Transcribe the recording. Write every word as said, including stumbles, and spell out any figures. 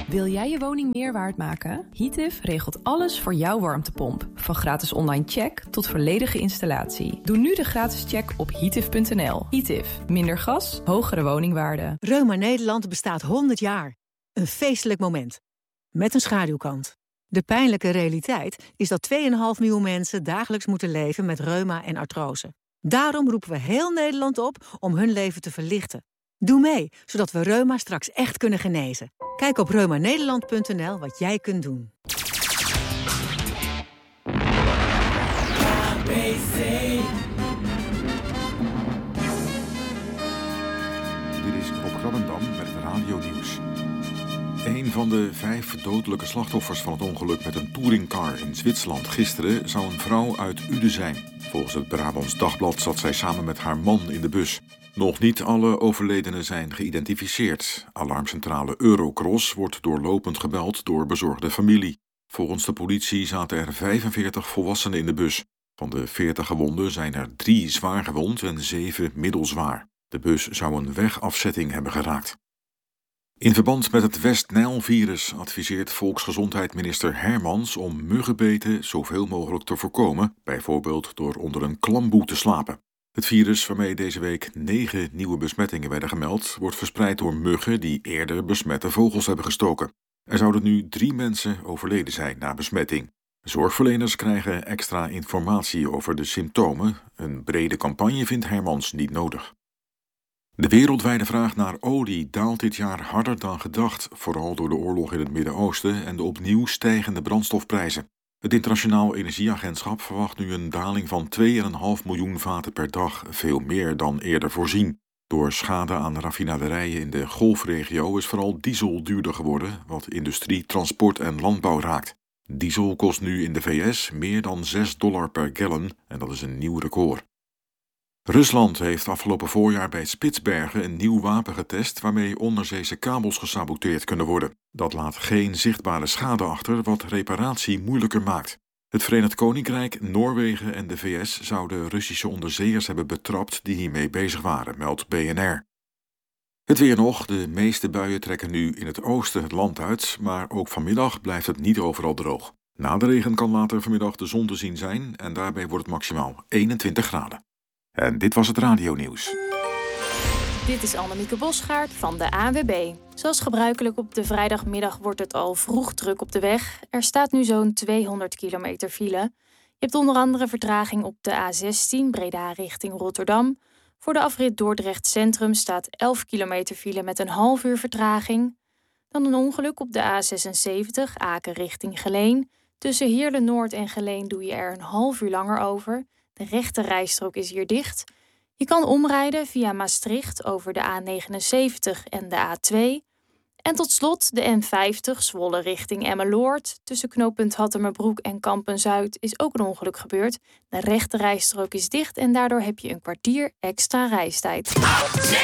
Wil jij je woning meer waard maken? Heative regelt alles voor jouw warmtepomp. Van gratis online check tot volledige installatie. Doe nu de gratis check op heative punt n l. Heative. Minder gas, hogere woningwaarde. Reuma Nederland bestaat honderd jaar. Een feestelijk moment. Met een schaduwkant. De pijnlijke realiteit is dat twee komma vijf miljoen mensen dagelijks moeten leven met reuma en artrose. Daarom roepen we heel Nederland op om hun leven te verlichten. Doe mee, zodat we reuma straks echt kunnen genezen. Kijk op reuma nederland punt n l wat jij kunt doen. Dit is Rob Krabbendam met het Radio-nieuws. Een van de vijf dodelijke slachtoffers van het ongeluk met een touringcar in Zwitserland gisteren zou een vrouw uit Uden zijn. Volgens het Brabants Dagblad zat zij samen met haar man in de bus. Nog niet alle overledenen zijn geïdentificeerd. Alarmcentrale Eurocross wordt doorlopend gebeld door bezorgde familie. Volgens de politie zaten er vijfenveertig volwassenen in de bus. Van de veertig gewonden zijn er drie zwaar gewond en zeven middelzwaar. De bus zou een wegafzetting hebben geraakt. In verband met het West-Nijl-virus adviseert volksgezondheidsminister Hermans om muggenbeten zoveel mogelijk te voorkomen, bijvoorbeeld door onder een klamboe te slapen. Het virus, waarmee deze week negen nieuwe besmettingen werden gemeld, wordt verspreid door muggen die eerder besmette vogels hebben gestoken. Er zouden nu drie mensen overleden zijn na besmetting. Zorgverleners krijgen extra informatie over de symptomen. Een brede campagne vindt Hermans niet nodig. De wereldwijde vraag naar olie daalt dit jaar harder dan gedacht, vooral door de oorlog in het Midden-Oosten en de opnieuw stijgende brandstofprijzen. Het Internationaal Energieagentschap verwacht nu een daling van twee komma vijf miljoen vaten per dag, veel meer dan eerder voorzien. Door schade aan raffinaderijen in de Golfregio is vooral diesel duurder geworden, wat industrie, transport en landbouw raakt. Diesel kost nu in de V S meer dan zes dollar per gallon en dat is een nieuw record. Rusland heeft afgelopen voorjaar bij Spitsbergen een nieuw wapen getest waarmee onderzeese kabels gesaboteerd kunnen worden. Dat laat geen zichtbare schade achter, wat reparatie moeilijker maakt. Het Verenigd Koninkrijk, Noorwegen en de V S zouden Russische onderzeeërs hebben betrapt die hiermee bezig waren, meldt B N R. Het weer nog, de meeste buien trekken nu in het oosten het land uit, maar ook vanmiddag blijft het niet overal droog. Na de regen kan later vanmiddag de zon te zien zijn en daarbij wordt het maximaal eenentwintig graden. En dit was het Radio-nieuws. Dit is Annemieke Bosgaard van de A N W B. Zoals gebruikelijk op de vrijdagmiddag wordt het al vroeg druk op de weg. Er staat nu zo'n tweehonderd kilometer file. Je hebt onder andere vertraging op de A zestien Breda richting Rotterdam. Voor de afrit Dordrecht Centrum staat elf kilometer file met een half uur vertraging. Dan een ongeluk op de A zesenzeventig Aken richting Geleen. Tussen Heerlen-Noord en Geleen doe je er een half uur langer over. De rechte rijstrook is hier dicht. Je kan omrijden via Maastricht over de A negenenzeventig en de A twee. En tot slot de N vijftig Zwolle richting Emmeloord. Tussen knooppunt Hattemerbroek en Kampen-Zuid is ook een ongeluk gebeurd. De rechte rijstrook is dicht en daardoor heb je een kwartier extra reistijd.